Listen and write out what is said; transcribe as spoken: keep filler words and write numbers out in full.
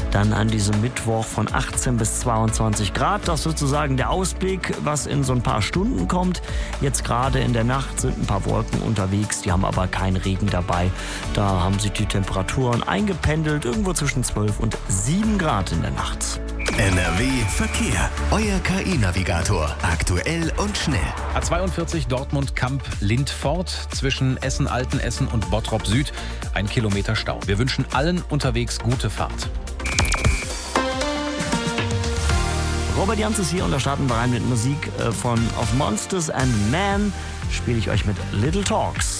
Dann an diesem Mittwoch von achtzehn bis zweiundzwanzig Grad. Das ist sozusagen der Ausblick, was in so ein paar Stunden kommt. Jetzt gerade in der Nacht sind ein paar Wolken unterwegs, die haben aber keinen Regen dabei. Da haben sich die Temperaturen eingependelt, irgendwo zwischen zwölf und sieben Grad in der Nacht. N R W Verkehr. Euer K I-Navigator. Aktuell und schnell. A zweiundvierzig Dortmund-Kamp-Lindfort zwischen Essen-Altenessen und Bottrop Süd. Ein Kilometer Stau. Wir wünschen allen unterwegs gute Fahrt. Robert Jans ist hier und da starten wir rein mit Musik von Of Monsters and Men. Spiele ich euch mit Little Talks.